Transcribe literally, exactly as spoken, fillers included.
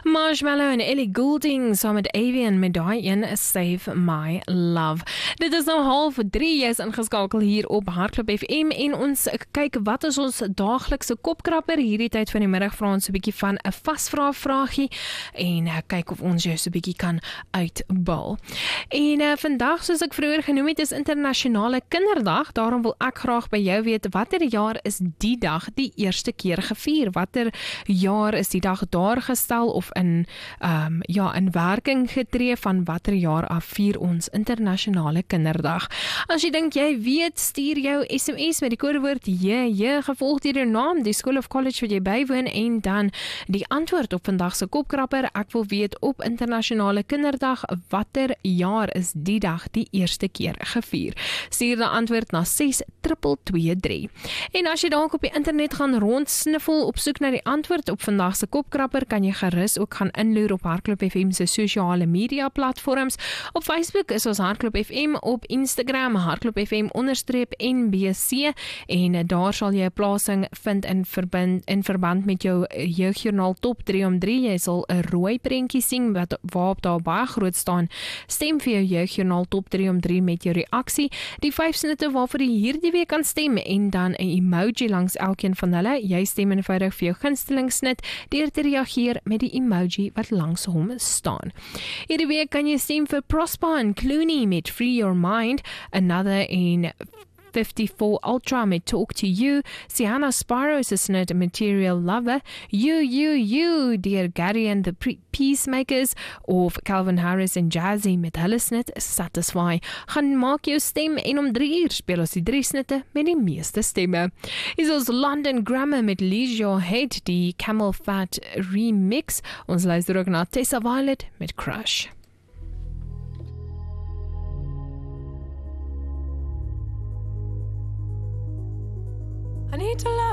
Marshmallow en Ellie Goulding saam met Avian met daai een Save My Love. Dit is nou half drie, jy is ingeskakel hier op Hardklop F M en ons kyk wat is ons daaglikse kopkrapper. Hierdie tyd van die middag vra ons 'n bietjie van 'n vasvraag vraagie en uh, kyk of ons jou so 'n bietjie kan uitbal. En uh, vandag, soos ek vroeër genoem het, is internasionale kinderdag. Daarom wil ek graag by jou weet, watter jaar is die dag die eerste keer gevier? Watter jaar is die dag daar gestel of in um, ja, in werking getree? Van watter jaar af vier ons internasionale kinderdag? As jy dink jy weet, stuur jou S M S met die kodewoord J J gevolg deur jou naam, die school of college wat jy bywoon en dan die antwoord op vandag se kopkrapper. Ek wil weet op internasionale kinderdag, watter jaar is die dag die eerste keer gevier? Stuur die antwoord na ses twee twee drie. En as jy dalk op die internet gaan rondsniffel op soek na die antwoord op vandag se kopkrapper, kan jy gerus ook gaan inloer op Hardklop F M se sosiale media platforms. Op Facebook is ons Hardklop F M, op Instagram Hardklop F M onderstreep N B C en daar sal jy 'n plasing vind in verband in verband met jou jeugjoernaal top drie om drie. Jy sal 'n rooi prentjie sien wat waarop daar baie groot staan: stem vir jou jeugjoernaal top drie om drie met jou reaksie. Die vyf snitte waarvoor jy hierdie week kan stem en dan 'n emoji langs elkeen van hulle. Jy stem eenvoudig vir jou gunsteling snit deur te reageer met die emoji wat langs hom staan. Hierdie week kan jy stem vir Prosper en Clooney met Free Your Mind, Another in fifty-four Ultra met Talk to You, Sienna Sparrow se snit Material Lover, You, You, You, deur Gary and the Peacemakers, of Calvin Harris en Jazzy met hulle snit Satisfy. Gaan maak jou stem en om drie uur speel ons die drie snitte met die meeste stemme. Is ons London Grammar met Leisure Your Head, die Camel Fat remix. Ons luister ook na Tessa Violet met Crush. I need to love